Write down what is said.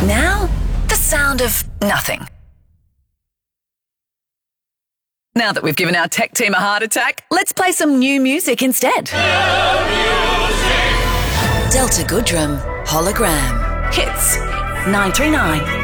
Now, the sound of nothing. Now that we've given our tech team a heart attack, let's play some new music instead. Delta Goodrum Hologram. Hits 939.